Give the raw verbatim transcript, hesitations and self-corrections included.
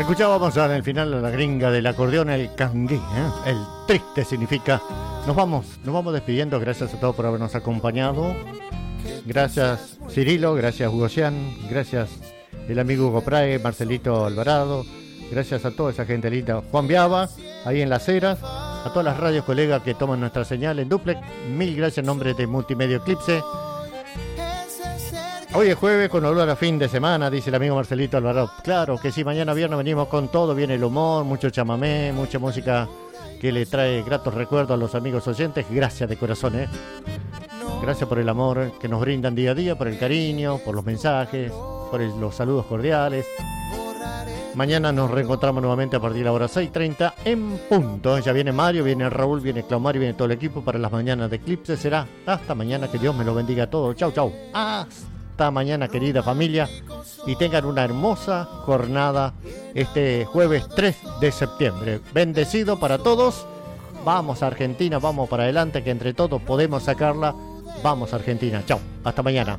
Escuchábamos ya en el final a la gringa del acordeón, el canguí, ¿eh? El triste significa. Nos vamos, nos vamos despidiendo. Gracias a todos por habernos acompañado. Gracias Cirilo, gracias Hugo Cian, gracias el amigo Hugo Prae, Marcelito Alvarado, gracias a toda esa gente linda. Juan Viaba, ahí en Las Heras, a todas las radios colegas que toman nuestra señal en duplex. Mil gracias en nombre de Multimedia Eclipse. Hoy es jueves con olor a fin de semana, dice el amigo Marcelito Alvarado. Claro que sí, mañana viernes venimos con todo, viene el humor, mucho chamamé, mucha música que le trae gratos recuerdos a los amigos oyentes. Gracias de corazón, ¿eh? Gracias por el amor que nos brindan día a día, por el cariño, por los mensajes, por el, los saludos cordiales. Mañana nos reencontramos nuevamente a partir de la hora seis y treinta en punto. Ya viene Mario, viene Raúl, viene Claumario, viene todo el equipo para las mañanas de Eclipse. Será hasta mañana, que Dios me lo bendiga a todos. Chau, chau. Hasta mañana, querida familia, y tengan una hermosa jornada este jueves tres de septiembre. Bendecido para todos. Vamos a Argentina, vamos para adelante, que entre todos podemos sacarla. Vamos Argentina. Chau. Hasta mañana.